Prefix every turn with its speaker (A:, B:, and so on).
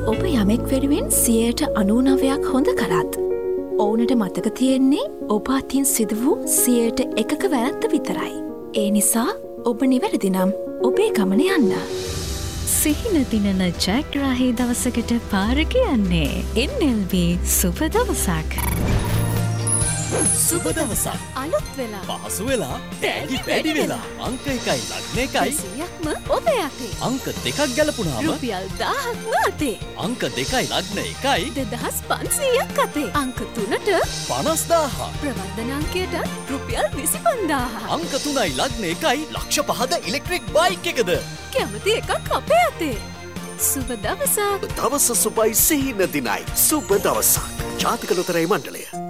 A: ඔබ යමෙක් වෙනුවෙන් 99%ක් හොඳ කරත් ඔවුනට මතක තියෙන්නේ ඔබ අතින් සිදු වූ 1%ක වැරැද්ද විතරයි. ඒ නිසා ඔබ නිවැරදි නම් ඔබේ ගමන යන්න.
B: සිහින දිනන ජයග්‍රාහී දවසකට පාර කියන්නේ NLB සුබ දවසක්.
C: සුබ දවසක්
A: අලුත් වෙලා
C: පහසු වෙලා ටැලි වැඩි වෙලා අංක 1යි ලග්න 1යි
A: 100ක්ම ඔබේ අතේ.
C: අංක 2ක් ගැලපුණාම
A: රුපියල් 1000ක්ම අතේ.
C: අංක 2යි ලග්න 1යි
A: 2500ක් අතේ. අංක 3ට
C: 50000
A: ප්‍රවර්ධන අංකයට රුපියල් 25000.
C: අංක 3යි ලග්න 1යි ලක්ෂ 5ද ඉලෙක්ට්‍රික් බයික් එකද
A: කැමති එකක් අපේ අතේ. සුබ දවසක්.
D: දවස සුබයි සිහින දිනයි සුබ දවසක්. ජාතික ලොතරැයි මණ්ඩලය